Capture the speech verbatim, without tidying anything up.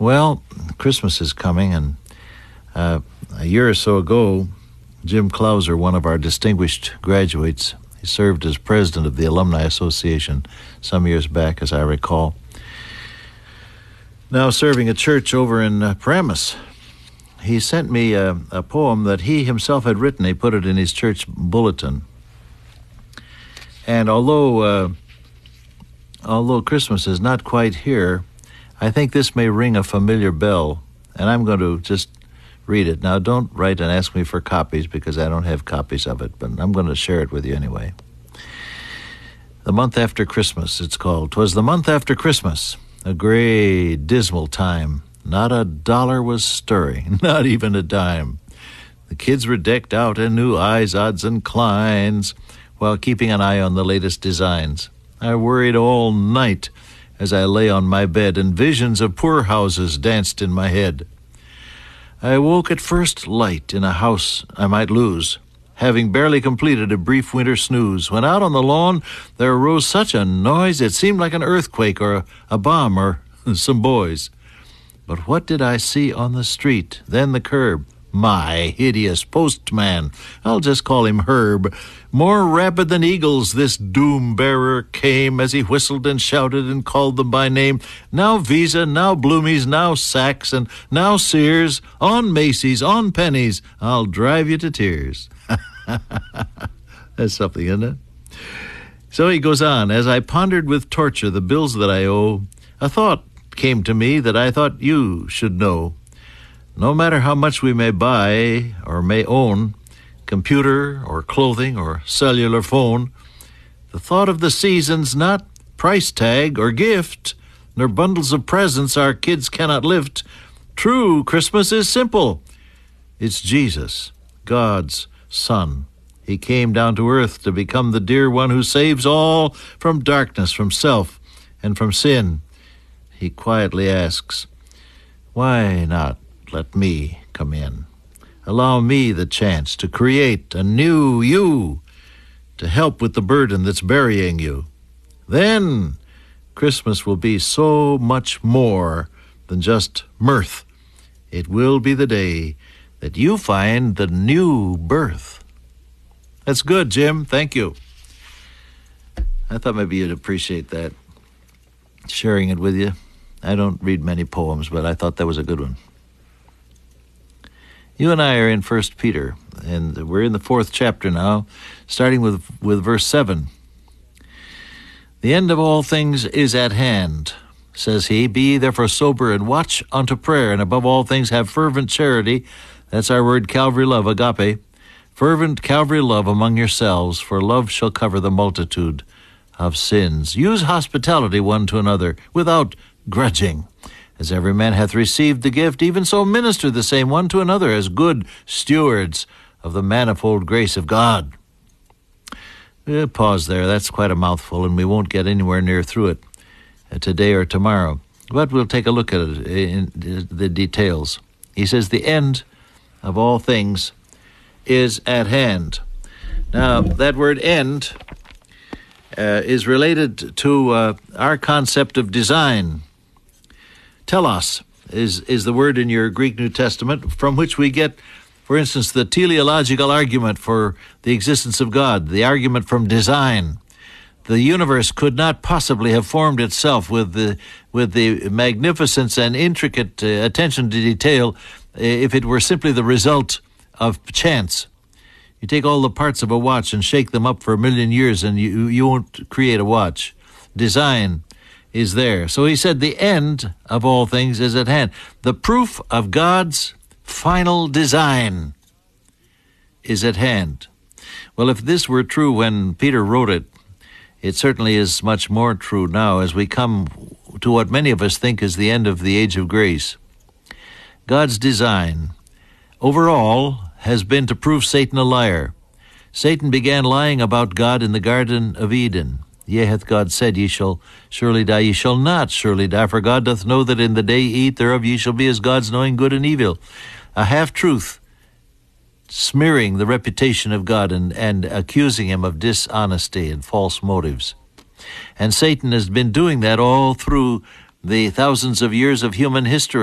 Well, Christmas is coming, and uh, a year or so ago, Jim Clouser, one of our distinguished graduates, he served as president of the Alumni Association some years back, as I recall. Now serving a church over in uh, Paramus. He sent me a, a poem that he himself had written. He put it in his church bulletin. And although uh, although Christmas is not quite here, I think this may ring a familiar bell, and I'm going to just read it. Now, don't write and ask me for copies because I don't have copies of it, but I'm going to share it with you anyway. The Month After Christmas, it's called. 'Twas the month after Christmas, a gray, dismal time. Not a dollar was stirring, not even a dime. The kids were decked out in new eyes, odds, and clines, while keeping an eye on the latest designs. I worried all night as I lay on my bed, and visions of poor houses danced in my head. I woke at first light in a house I might lose, having barely completed a brief winter snooze, when out on the lawn there arose such a noise it seemed like an earthquake or a, a bomb or some boys. But what did I see on the street, then the curb? My hideous postman, I'll just call him Herb. More rapid than eagles this doom-bearer came, as he whistled and shouted and called them by name. Now Visa, now Bloomies, now Saks, and now Sears. On Macy's, on pennies, I'll drive you to tears. That's something, isn't it? So he goes on. As I pondered with torture the bills that I owe, a thought came to me that I thought you should know. No matter how much we may buy or may own, computer or clothing or cellular phone, the thought of the seasons, not price tag or gift, nor bundles of presents our kids cannot lift. True Christmas is simple. It's Jesus, God's Son. He came down to earth to become the dear one who saves all from darkness, from self, and from sin. He quietly asks, why not let me come in? Allow me the chance to create a new you, to help with the burden that's burying you. Then Christmas will be so much more than just mirth. It will be the day that you find the new birth. That's good, Jim. Thank you. I thought maybe you'd appreciate that, sharing it with you. I don't read many poems, but I thought that was a good one. You and I are in First Peter, and we're in the fourth chapter now, starting with, with verse seven. The end of all things is at hand, says he. Be ye therefore sober and watch unto prayer, and above all things have fervent charity. That's our word, Calvary love, agape. Fervent Calvary love among yourselves, for love shall cover the multitude of sins. Use hospitality one to another without grudging. As every man hath received the gift, even so minister the same one to another as good stewards of the manifold grace of God. We'll pause there. That's quite a mouthful, and we won't get anywhere near through it today or tomorrow. But we'll take a look at it in the details. He says, the end of all things is at hand. Now, that word end uh, is related to uh, our concept of design. Telos is, is the word in your Greek New Testament from which we get, for instance, the teleological argument for the existence of God, the argument from design. The universe could not possibly have formed itself with the, with the magnificence and intricate uh, attention to detail if it were simply the result of chance. You take all the parts of a watch and shake them up for a million years and you, you won't create a watch. Design is there. So he said the end of all things is at hand. The proof of God's final design is at hand. Well, if this were true when Peter wrote it, it certainly is much more true now as we come to what many of us think is the end of the age of grace. God's design overall has been to prove Satan a liar. Satan began lying about God in the Garden of Eden. Yea, hath God said, ye shall surely die. Ye shall not surely die, for God doth know that in the day ye eat thereof ye shall be as gods, knowing good and evil. A half-truth, smearing the reputation of God and, and accusing him of dishonesty and false motives. And Satan has been doing that all through the thousands of years of human history.